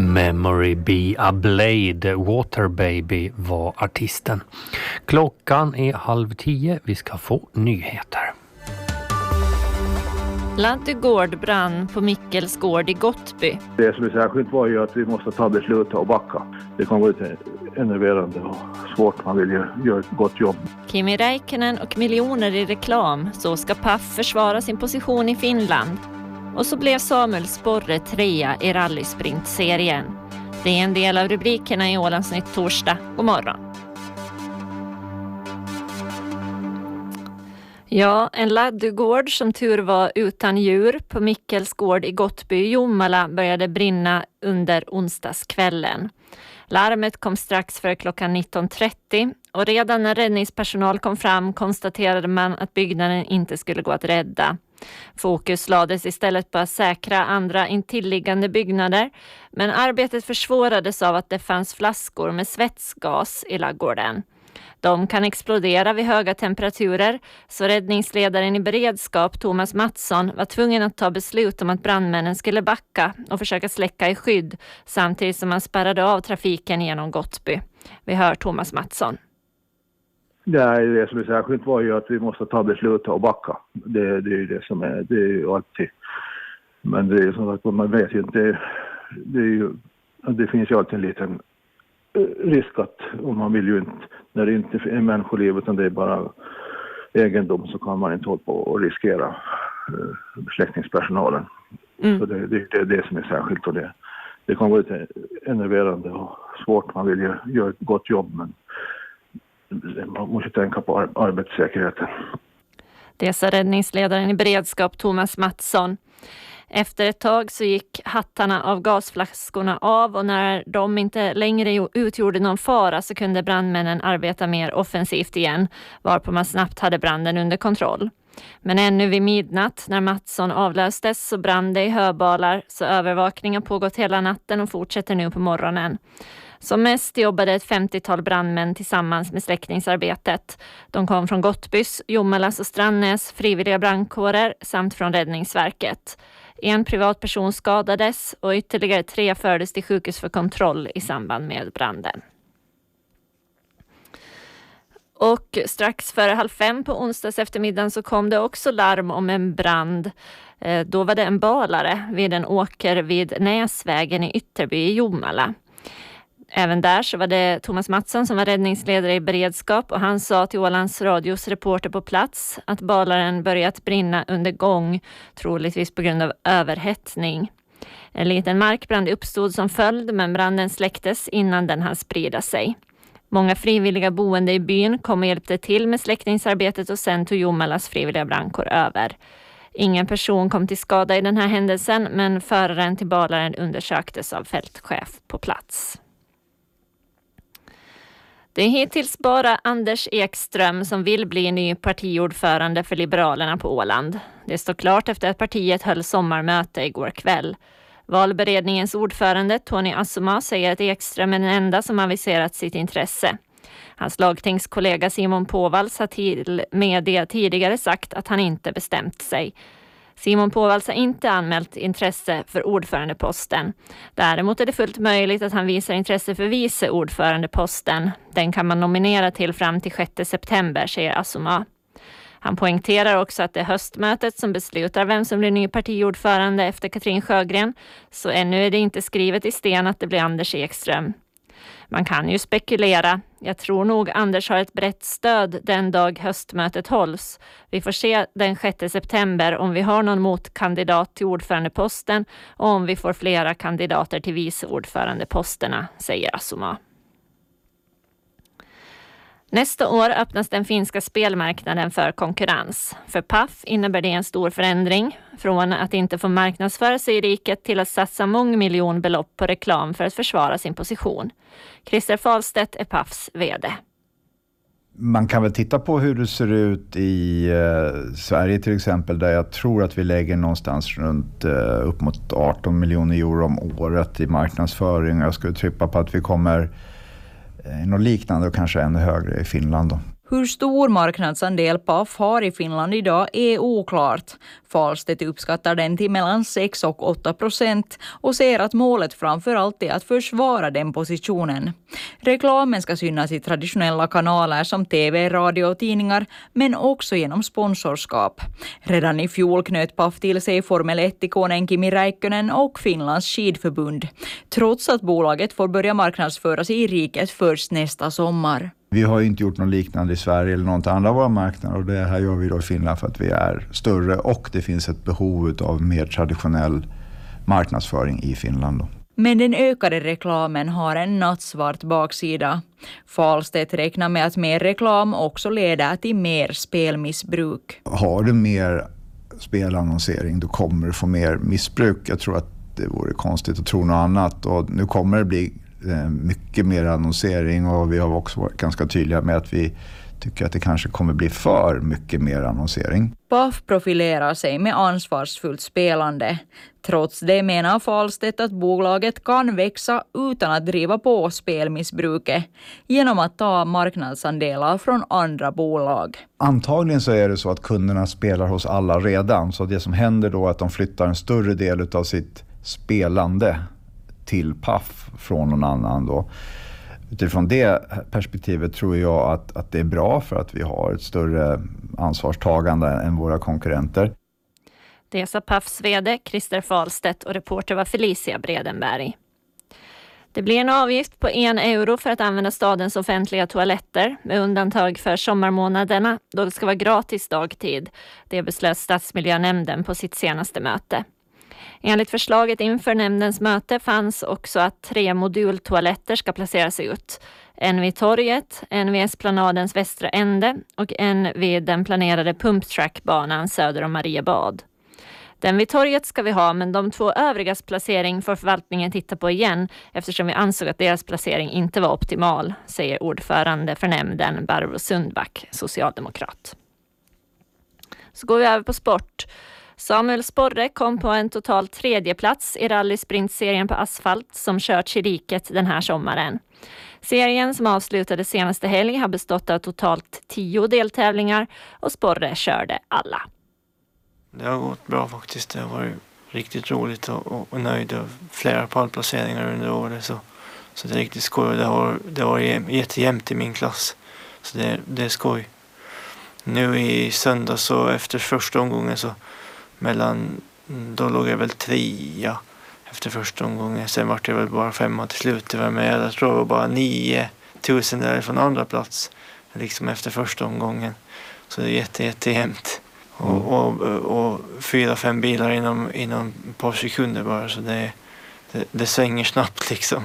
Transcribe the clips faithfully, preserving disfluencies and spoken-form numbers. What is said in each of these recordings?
Memory Be a Blade, Water Baby var artisten. Klockan är halv tio, vi ska få nyheter. Laddegård brann på Mickels gård i Gottby. Det som är särskilt var ju att vi måste ta beslut och backa. Det kan vara lite enerverande och svårt, man vill ju göra ett gott jobb. Kimi Räikkönen och miljoner i reklam, så ska P A F försvara sin position i Finland. Och så blev Samuel Sporre trea i rallysprintserien. Det är en del av rubrikerna i Ålandsnytt torsdag. God morgon. Ja, en laddugård som tur var utan djur på Mickels gård i Gottby i Jomala började brinna under onsdagskvällen. Larmet kom strax före klockan nitton trettio och redan när räddningspersonal kom fram konstaterade man att byggnaden inte skulle gå att rädda. Fokus lades istället på att säkra andra intilliggande byggnader, men arbetet försvårades av att det fanns flaskor med svetsgas i laggården. De kan explodera vid höga temperaturer, så räddningsledaren i beredskap Thomas Mattsson var tvungen att ta beslut om att brandmännen skulle backa och försöka släcka i skydd samtidigt som man spärrade av trafiken genom Gottby. Vi hör Thomas Mattsson. Nej, det som är särskilt var ju att vi måste ta beslut och backa. Det, det är ju det som är, det är ju alltid. Men det är som att man vet ju inte, det, är ju, det finns ju alltid en liten risk att om man vill ju inte, när det inte är människoliv utan det är bara egendom, så kan man inte hålla på och riskera uh, släckningspersonalen. Mm. Så det, det, det är det som är särskilt, och det, det kan vara lite enerverande och svårt, man vill ju göra ett gott jobb, men man måste tänka på ar- arbetssäkerheten. Det sa räddningsledaren i beredskap Thomas Mattsson. Efter ett tag så gick hattarna av gasflaskorna av, och när de inte längre utgjorde någon fara så kunde brandmännen arbeta mer offensivt igen, varpå man snabbt hade branden under kontroll. Men ännu vid midnatt när Mattsson avlöstes så brann det i höbalar, så övervakningen pågått hela natten och fortsätter nu på morgonen. Som mest jobbade ett femtiotal brandmän tillsammans med släckningsarbetet. De kom från Gottbys, Jomalas och Strandnäs frivilliga brandkårer samt från Räddningsverket. En privatperson skadades och ytterligare tre fördes till sjukhus för kontroll i samband med branden. Och strax före halv fem på onsdags eftermiddagen så kom det också larm om en brand. Då var det en balare vid en åker vid Näsvägen i Ytterby i Jomala. Även där så var det Thomas Mattsson som var räddningsledare i beredskap, och han sa till Ålands radios reporter på plats att balaren börjat brinna under gång, troligtvis på grund av överhettning. En liten markbrand uppstod som följd, men branden släcktes innan den hann sprida sig. Många frivilliga boende i byn kom och hjälpte till med släckningsarbetet, och sen tog Jomalas frivilliga brandkår över. Ingen person kom till skada i den här händelsen, men föraren till balaren undersöktes av fältchef på plats. Det är hittills bara Anders Ekström som vill bli ny partiordförande för Liberalerna på Åland. Det står klart efter att partiet höll sommarmöte igår kväll. Valberedningens ordförande Tony Assoma säger att Ekström är den enda som aviserat sitt intresse. Hans lagtingskollega Simon Påvals har till media tidigare sagt att han inte bestämt sig. Simon Påvals har inte anmält intresse för ordförandeposten. Däremot är det fullt möjligt att han visar intresse för vice ordförandeposten. Den kan man nominera till fram till sjätte september, säger Assoma. Han poängterar också att det är höstmötet som beslutar vem som blir ny partiordförande efter Katrin Sjögren, så ännu är det inte skrivet i sten att det blir Anders Ekström. Man kan ju spekulera. Jag tror nog Anders har ett brett stöd den dag höstmötet hålls. Vi får se den sjätte september om vi har någon motkandidat till ordförandeposten och om vi får flera kandidater till vice ordförandeposterna, säger Assoma. Nästa år öppnas den finska spelmarknaden för konkurrens. För P A F innebär det en stor förändring. Från att inte få marknadsföra sig i riket till att satsa mångmiljonbelopp på reklam för att försvara sin position. Christer Falstedt är P A Fs vd. Man kan väl titta på hur det ser ut i eh, Sverige till exempel, där jag tror att vi lägger någonstans runt eh, upp mot arton miljoner euro om året i marknadsföring. Jag skulle trycka på att vi kommer något liknande och kanske ännu högre i Finland då. Hur stor marknadsandel P A F har i Finland idag är oklart. Falstedt uppskattar den till mellan sex och åtta procent och ser att målet framför allt är att försvara den positionen. Reklamen ska synas i traditionella kanaler som tv, radio och tidningar, men också genom sponsorskap. Redan i fjol knöt P A F till sig Formel ett-ikonen Kimi Räikkönen och Finlands skidförbund, trots att bolaget får börja marknadsföras i riket först nästa sommar. Vi har ju inte gjort något liknande i Sverige eller något andra av våra marknader, och det här gör vi då i Finland för att vi är större och det finns ett behov av mer traditionell marknadsföring i Finland då. Men den ökade reklamen har en nattsvart baksida. Falstedt räknar med att mer reklam också leder till mer spelmissbruk. Har du mer spelannonsering då kommer du få mer missbruk. Jag tror att det vore konstigt att tro något annat, och nu kommer det bli mycket mer annonsering, och vi har också varit ganska tydliga med att vi tycker att det kanske kommer bli för mycket mer annonsering. P A F profilerar sig med ansvarsfullt spelande. Trots det menar Falstedt att bolaget kan växa utan att driva på spelmissbruket genom att ta marknadsandelar från andra bolag. Antagligen så är det så att kunderna spelar hos alla redan, så det som händer då är att de flyttar en större del av sitt spelande till P A F från någon annan då. Utifrån det perspektivet tror jag att, att det är bra för att vi har ett större ansvarstagande än våra konkurrenter. Det sa P A Fs vd Christer Falstedt och reporter var Felicia Bredenberg. Det blir en avgift på en euro för att använda stadens offentliga toaletter med undantag för sommarmånaderna då det ska vara gratis dagtid. Det beslöt stadsmiljönämnden på sitt senaste möte. Enligt förslaget inför nämndens möte fanns också att tre modultoaletter ska placeras ut. En vid torget, en vid Esplanadens västra ände och en vid den planerade pumptrackbanan söder om Mariebad. Den vid torget ska vi ha, men de två övrigas placering får förvaltningen titta på igen eftersom vi ansåg att deras placering inte var optimal, säger ordförande för nämnden Barbro Sundback, socialdemokrat. Så går vi över på sport. Samuel Sporre kom på en total tredje plats i rallysprintserien på asfalt som körts i riket den här sommaren. Serien som avslutades senaste helg har bestått av totalt tio deltävlingar och Sporre körde alla. Det har gått bra faktiskt. Det har varit riktigt roligt och, och, och nöjd av flera pallplaceringar under året. Så, så det är riktigt skoj. Det har, det har varit jättejämnt i min klass. Så det, det är skoj. Nu i söndag så efter första omgången så mellan, då låg jag väl trea efter första omgången. Sen var det väl bara femma till slut. Det var med, jag tror det var bara nio tusen där från andra plats. Liksom efter första omgången. Så det är jätte, jättejämnt. Och, och, och fyra, fem bilar inom, inom ett par sekunder bara. Så det, det, det svänger snabbt liksom.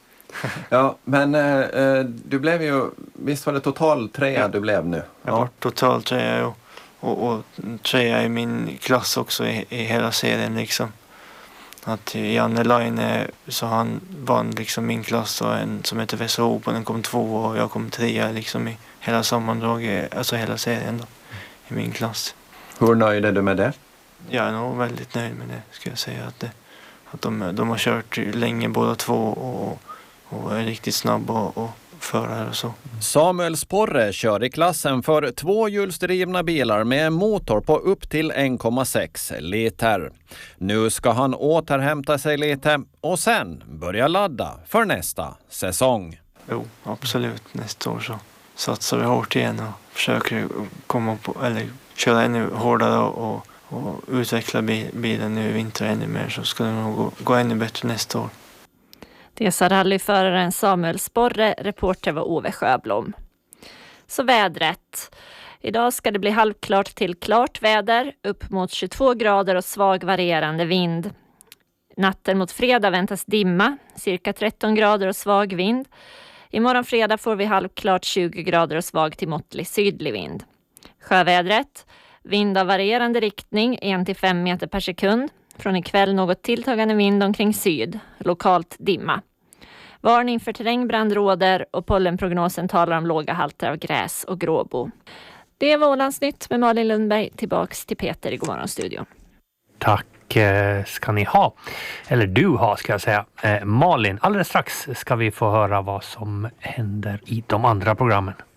Ja, men eh, du blev ju, visst var det total trea du blev nu? Jag var total trea och, och, och trea i min klass också i, i hela serien liksom. Att Janne Laine, så han vann liksom min klass och en som heter Vesa Hopen, den kom två och jag kom trea liksom i hela sammandraget, alltså hela serien då, i min klass. Hur nöjd är du med det? Jag är nog väldigt nöjd med det, ska jag säga. Att, det, att de, de har kört länge båda två och, och är riktigt snabba och, och förare och så. Samuel Sporre kör i klassen för tvåhjulsdrivna bilar med motor på upp till en komma sex liter. Nu ska han återhämta sig lite och sen börja ladda för nästa säsong. Jo, absolut. Nästa år så satsar vi hårt igen och försöker komma på, eller köra ännu hårdare och, och, och utveckla bilen nu i vinter ännu mer, så ska det nog gå, gå ännu bättre nästa år. Det sa rallyföraren Samuel Sporre, reporter var Ove Sjöblom. Så vädret. Idag ska det bli halvklart till klart väder, upp mot tjugotvå grader och svag varierande vind. Natten mot fredag väntas dimma, cirka tretton grader och svag vind. Imorgon fredag får vi halvklart tjugo grader och svag till måttlig sydlig vind. Sjövädret. Vind av varierande riktning, en till fem meter per sekund. Från ikväll något tilltagande vind omkring syd, lokalt dimma. Varning för terrängbrand råder och pollenprognosen talar om låga halter av gräs och gråbo. Det var Ålandsnytt med Malin Lundberg. Tillbaks till Peter i Godmorgonstudion. Tack ska ni ha. Eller du har ska jag säga. Eh, Malin, alldeles strax ska vi få höra vad som händer i de andra programmen.